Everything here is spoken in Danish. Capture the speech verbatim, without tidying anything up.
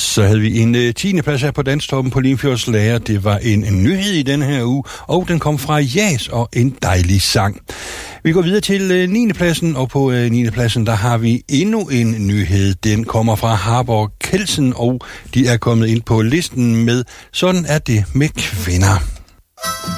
Så havde vi en uh, tiende plads her på Danstoppen på Limfjords Lager. Det var en, en nyhed i den her uge, og den kom fra Jas og en dejlig sang. Vi går videre til uh, niende pladsen, og på uh, niende pladsen der har vi endnu en nyhed. Den kommer fra Harborg Kelsen, og de er kommet ind på listen med Sådan er det med kvinder.